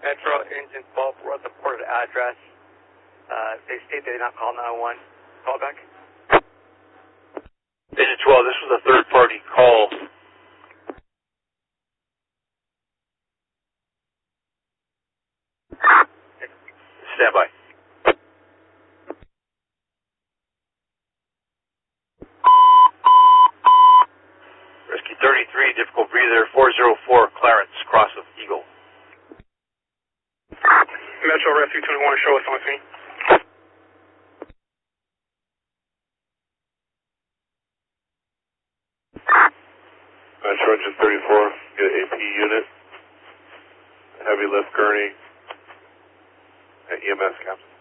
Metro Engine 12, we're at the ported address. They state they did not call 911. Call back. Engine 12, this was a third-party call. Stand by. Rescue 33, difficult breather, 404, Clarence, cross of Eagle. Metro Rescue 21, show us on scene. Metro Engine 34, get an AP unit, heavy lift gurney, at EMS captain.